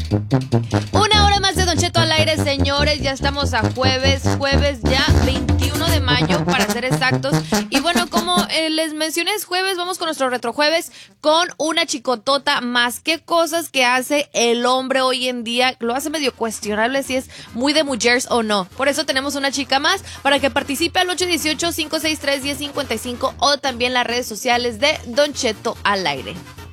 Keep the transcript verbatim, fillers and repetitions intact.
Una hora más de Don Cheto al aire, señores. Ya estamos a jueves, jueves ya veintiuno de mayo para ser exactos. Y bueno, como eh, les mencioné, es jueves, vamos con nuestro retrojueves con una chicotota más. ¿Qué cosas que hace el hombre hoy en día? Lo hace medio cuestionable si es muy de mujeres o no. Por eso tenemos una chica más para que participe al ocho uno ocho, cinco seis tres, uno cero cinco cinco o también las redes sociales de Don Cheto al aire.